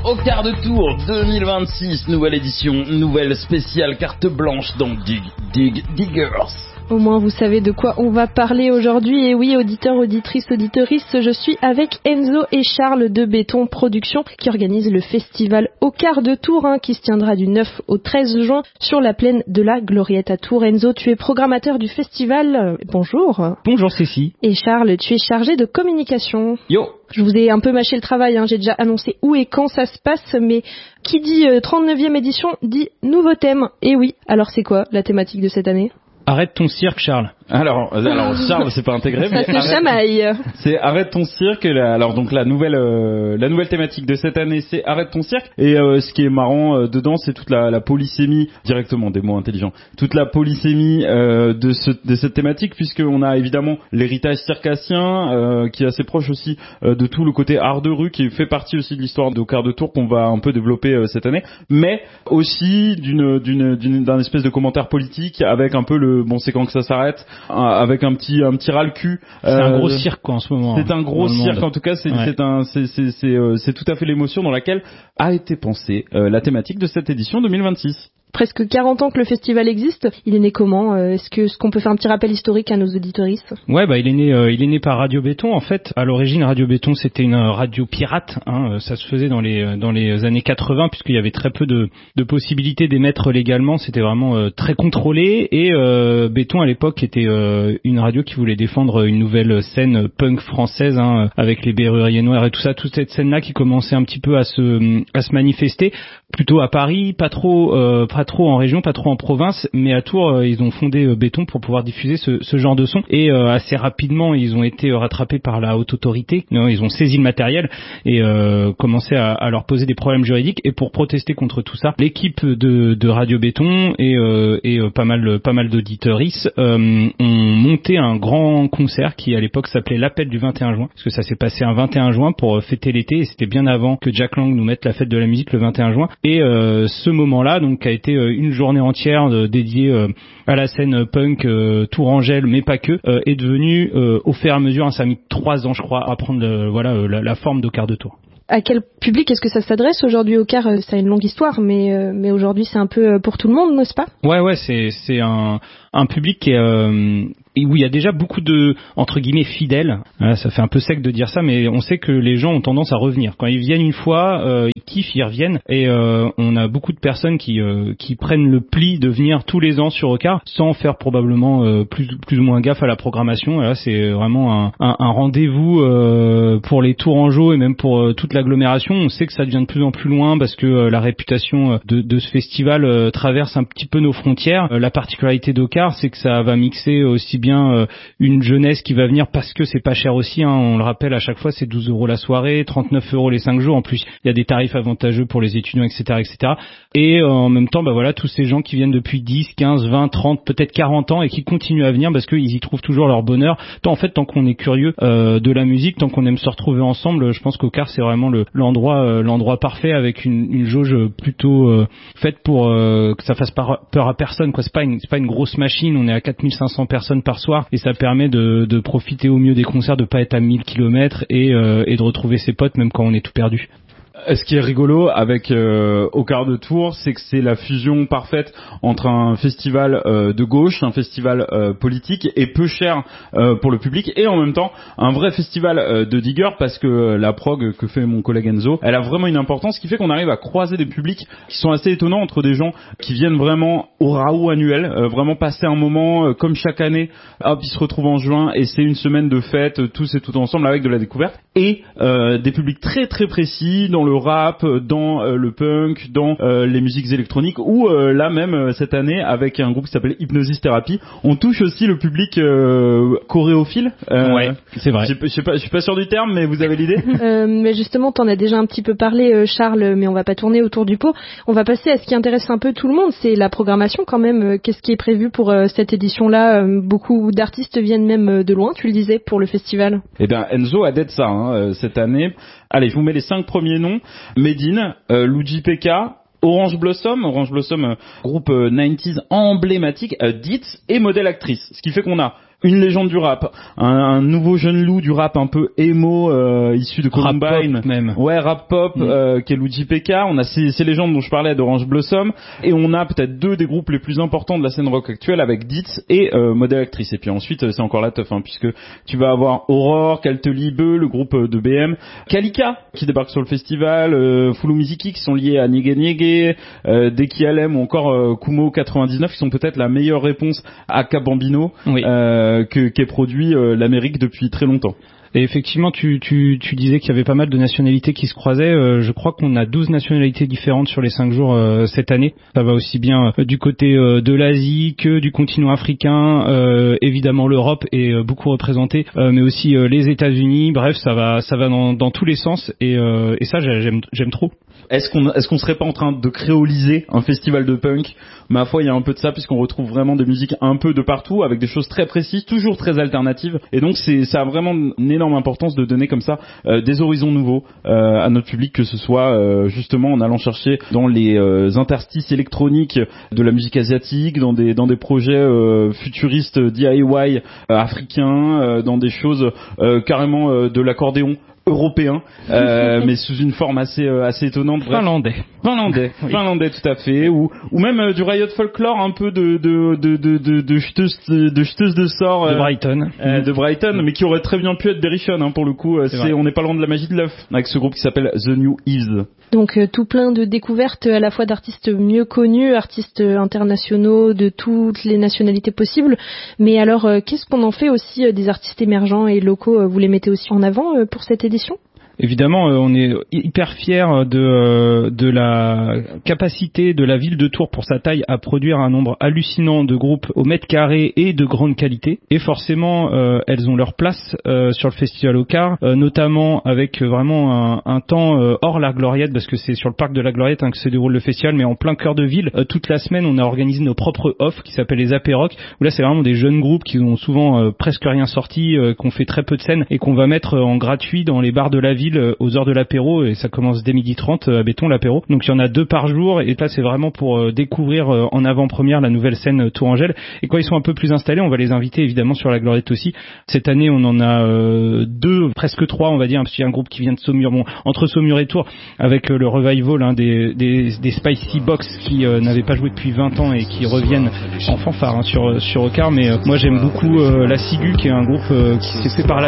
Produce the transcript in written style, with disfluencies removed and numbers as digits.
Au quart de tour 2026, nouvelle édition, nouvelle spéciale carte blanche dans Diggers. Au moins vous savez de quoi on va parler aujourd'hui. Et oui, auditeurs, auditrices, auditeuristes, je suis avec Enzo et Charles de Béton Productions qui organisent le festival Au quart de tour qui se tiendra du 9 au 13 juin sur la plaine de la Gloriette à Tours. Enzo, tu es programmateur du festival. Bonjour. Bonjour Cécile. Et Charles, tu es chargé de communication. Yo. Je vous ai un peu mâché le travail, j'ai déjà annoncé où et quand ça se passe, mais qui dit 39e édition dit nouveau thème. Et oui, alors c'est quoi la thématique de cette année ? Arrête ton cirque, Charles. Alors Charles, c'est pas intégré, ça mais se chamaille. C'est arrête ton cirque. Alors donc la nouvelle thématique de cette année, c'est arrête ton cirque. Et ce qui est marrant dedans, c'est toute la polysémie, directement des mots intelligents, toute la polysémie de cette thématique, puisqu'on a évidemment l'héritage circassien qui est assez proche aussi de tout le côté art de rue, qui fait partie aussi de l'histoire d'Au quart de tour qu'on va un peu développer cette année, mais aussi d'un espèce de commentaire politique avec un peu c'est quand que ça s'arrête, avec un petit ras le cul. C'est un gros cirque quoi en ce moment. C'est un gros cirque en tout cas. C'est tout à fait l'émotion dans laquelle a été pensée la thématique de cette édition 2026. Presque 40 ans que le festival existe. Il est né comment ? Est-ce qu'on peut faire un petit rappel historique à nos auditoristes ? Ouais, il est né par Radio Béton en fait. À l'origine, Radio Béton c'était une radio pirate. Ça se faisait dans les années 80 puisqu'il y avait très peu de possibilités d'émettre légalement. C'était vraiment très contrôlé. Et Béton à l'époque était une radio qui voulait défendre une nouvelle scène punk française avec les Berruriers Noirs et tout ça. Toute cette scène-là qui commençait un petit peu à se manifester. Plutôt à Paris, pas trop en région, pas trop en province, mais à Tours, ils ont fondé Béton pour pouvoir diffuser ce genre de son. Et assez rapidement, ils ont été rattrapés par la haute autorité. Ils ont saisi le matériel et commencé à leur poser des problèmes juridiques. Et pour protester contre tout ça, l'équipe de Radio Béton et pas mal d'auditeuristes ont monté un grand concert qui à l'époque s'appelait l'Appel du 21 juin, parce que ça s'est passé un 21 juin pour fêter l'été, et c'était bien avant que Jack Lang nous mette la fête de la musique le 21 juin. Et ce moment-là, donc, a été une journée entière dédiée à la scène punk tourangelle, mais pas que, est devenu au fur et à mesure, ça a mis 3 ans, je crois, à prendre la forme d'Au quart de tour. À quel public est-ce que ça s'adresse aujourd'hui au quart ? Ça a une longue histoire, mais aujourd'hui c'est un peu pour tout le monde, n'est-ce pas ? Ouais, c'est un public qui est où il y a déjà beaucoup de entre guillemets fidèles. Ça fait un peu sec de dire ça, mais on sait que les gens ont tendance à revenir. Quand ils viennent une fois, ils kiffent, ils reviennent. Et on a beaucoup de personnes qui prennent le pli de venir tous les ans sur Au quart, sans faire probablement plus ou moins gaffe à la programmation. Et là, c'est vraiment un rendez-vous pour les Tourangeaux et même pour toute l'agglomération. On sait que ça devient de plus en plus loin parce que la réputation de ce festival traverse un petit peu nos frontières. La particularité d'Au quart, c'est que ça va mixer aussi bien une jeunesse qui va venir parce que c'est pas cher aussi, on le rappelle à chaque fois, c'est 12 € la soirée, 39 € les 5 jours, en plus il y a des tarifs avantageux pour les étudiants, etc. Et en même temps, tous ces gens qui viennent depuis 10, 15, 20, 30, peut-être 40 ans et qui continuent à venir parce qu'ils y trouvent toujours leur bonheur. Tant qu'on est curieux de la musique, tant qu'on aime se retrouver ensemble, je pense qu'Au quart c'est vraiment l'endroit parfait, avec une jauge plutôt faite pour que ça fasse peur à personne, quoi. C'est pas une grosse machine, on est à 4500 personnes par soir et ça permet de profiter au mieux des concerts, de pas être à 1000 km et de retrouver ses potes même quand on est tout perdu. Ce qui est rigolo avec Au quart de tour, c'est que c'est la fusion parfaite entre un festival de gauche, un festival politique et peu cher pour le public, et en même temps un vrai festival de digger, parce que la prog que fait mon collègue Enzo, elle a vraiment une importance qui fait qu'on arrive à croiser des publics qui sont assez étonnants, entre des gens qui viennent vraiment au Raoult annuel, vraiment passer un moment comme chaque année, hop, ils se retrouvent en juin et c'est une semaine de fête, tous et tout ensemble avec de la découverte, et des publics très très précis dans le rap, dans le punk, dans les musiques électroniques, ou là même cette année avec un groupe qui s'appelle Hypnosis Therapy, on touche aussi le public choréophile. Ouais, c'est vrai. Je suis pas sûr du terme, mais vous avez l'idée. Mais justement, t'en as déjà un petit peu parlé, Charles, mais on va pas tourner autour du pot. On va passer à ce qui intéresse un peu tout le monde, c'est la programmation quand même. Qu'est-ce qui est prévu pour cette édition-là ? Beaucoup d'artistes viennent même de loin, tu le disais, pour le festival. Eh bien, Enzo a d'être ça cette année. Allez, je vous mets les 5 premiers noms. Medine, Luigi PK, Orange Blossom, groupe 90s emblématique, Dietz et modèle actrice. Ce qui fait qu'on a une légende du rap, un nouveau jeune loup du rap un peu emo issu de Columbine, rap pop même. Ouais, rap pop, qui est Luigi PK. On a ces légendes dont je parlais d'Orange Blossom, et on a peut-être deux des groupes les plus importants de la scène rock actuelle avec Ditz et Model Actrice. Et puis ensuite c'est encore la teuf, puisque tu vas avoir Aurore, Kalteliebe, le groupe de BM, Kalika qui débarque sur le festival, Fulu Miziki qui sont liés à Nigue Nigue, Deki Alem ou encore Kumo 99 qui sont peut-être la meilleure réponse à Cap Bambino, oui. Qu'est produit l'Amérique depuis très longtemps. Et effectivement, tu disais qu'il y avait pas mal de nationalités qui se croisaient. Je crois qu'on a 12 nationalités différentes sur les 5 jours cette année. Ça va aussi bien du côté de l'Asie que du continent africain. Évidemment, l'Europe est beaucoup représentée, mais aussi les États-Unis. Bref, ça va dans tous les sens. Et ça, j'aime trop. Est-ce qu'on serait pas en train de créoliser un festival de punk? Ma foi, il y a un peu de ça, puisqu'on retrouve vraiment des musiques un peu de partout, avec des choses très précises, toujours très alternatives. Et donc ça a vraiment une énorme importance de donner comme ça des horizons nouveaux à notre public, que ce soit justement en allant chercher dans les interstices électroniques de la musique asiatique, dans des projets futuristes DIY africains, dans des choses carrément de l'accordéon européen, mais sous une forme assez étonnante. Bref. Finlandais tout à fait, ou même du riot folklore, un peu de chuteuse de sort de Brighton, mais qui aurait très bien pu être Berrichon, pour le coup. On n'est pas loin de la magie de l'œuf avec ce groupe qui s'appelle The New Eves. Donc tout plein de découvertes à la fois d'artistes mieux connus, artistes internationaux de toutes les nationalités possibles. Mais alors qu'est-ce qu'on en fait aussi des artistes émergents et locaux? Vous les mettez aussi en avant pour cette édition? Évidemment, on est hyper fiers de la capacité de la ville de Tours pour sa taille à produire un nombre hallucinant de groupes au mètre carré et de grande qualité. Et forcément, elles ont leur place sur le festival au Car, notamment avec vraiment un temps hors la Gloriette, parce que c'est sur le parc de la Gloriette que se déroule le festival, mais en plein cœur de ville. Toute la semaine, on a organisé nos propres offs qui s'appellent les Apérocs, où là, c'est vraiment des jeunes groupes qui ont souvent presque rien sorti, qu'on fait très peu de scènes et qu'on va mettre en gratuit dans les bars de la ville aux heures de l'apéro, et ça commence dès 12h30 à Béton l'apéro. Donc il y en a 2 par jour, et là c'est vraiment pour découvrir en avant-première la nouvelle scène Tourangelle. Et quand ils sont un peu plus installés, on va les inviter évidemment sur la Gloriette aussi. Cette année on en a 2, presque 3 on va dire, parce qu'il y a un groupe qui vient de Saumur, entre Saumur et Tours, avec le revival des Spicy Box qui n'avaient pas joué depuis 20 ans et qui reviennent en fanfare sur Ocar. Mais moi j'aime beaucoup La Ciguë, qui est un groupe qui s'est fait par